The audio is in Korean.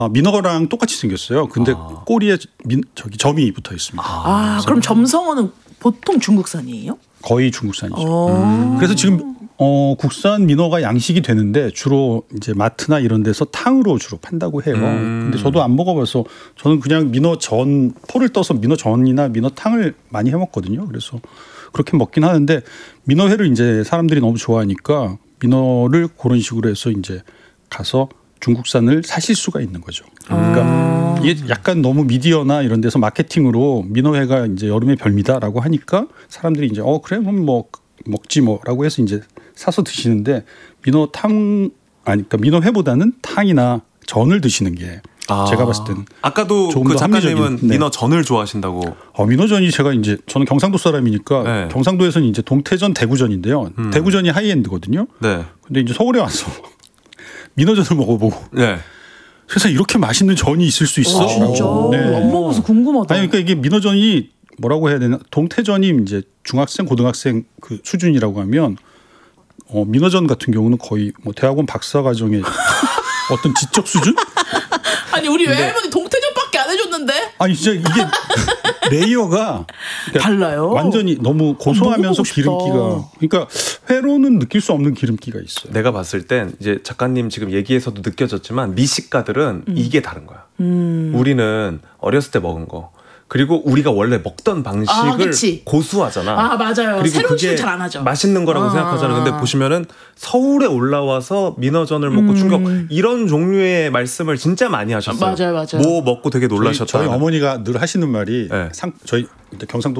민어랑 똑같이 생겼어요. 근데 꼬리에 저기 점이 붙어 있습니다. 그럼 점성어는 보통 중국산이에요? 거의 중국산이죠. 그래서 지금 국산 민어가 양식이 되는데 주로 이제 마트나 이런 데서 탕으로 주로 판다고 해요. 근데 저도 안 먹어봐서 저는 그냥 민어전 포를 떠서 민어전이나 민어탕을 많이 해 먹거든요. 그래서 그렇게 먹긴 하는데 민어회를 이제 사람들이 너무 좋아하니까 민어를 그런 식으로 해서 이제 가서 중국산을 사실 수가 있는 거죠. 그러니까 이게 약간 너무 미디어나 이런 데서 마케팅으로 민어회가 이제 여름의 별미다라고 하니까 사람들이 이제 그래 그럼 뭐 먹지 뭐라고 해서 이제 사서 드시는데 그러니까 민어회보다는 탕이나 전을 드시는 게 제가 봤을 때는 아까도 그 작가님은 민어전을 좋아하신다고. 민어전이 저는 경상도 사람이니까 경상도에서는 이제 동태전, 대구전인데요. 대구전이 하이엔드거든요. 네. 근데 이제 서울에 와서 민어전을 먹어보고. 네. 세상에 이렇게 맛있는 전이 있을 수 있어? 진짜? 네. 안 먹어서 궁금하다. 그러니까 이게 민어전이 뭐라고 해야 되나? 동태전이 이제 중학생, 고등학생 그 수준이라고 하면 민어전 같은 경우는 거의 뭐 대학원 박사과정의 어떤 지적 수준? 아니 우리 외할머니 동태전밖에 안 해줬는데? 아니 진짜 이게 레이어가 달라요. 완전히 너무 고소하면서 기름기가 그러니까 회로는 느낄 수 없는 기름기가 있어요. 내가 봤을 땐 이제 작가님 지금 얘기에서도 느껴졌지만 미식가들은 이게 다른 거야. 우리는 어렸을 때 먹은 거. 그리고 우리가 원래 먹던 방식을 고수하잖아. 맞아요. 그리고 새로운 그게 잘 안 하죠. 맛있는 거라고 생각하잖아. 근데 보시면은 서울에 올라와서 민어전을 먹고 충격 이런 종류의 말씀을 진짜 많이 하셨어요. 맞아요. 뭐 먹고 되게 놀라셨다. 저희 어머니가 늘 하시는 말이 저희 경상도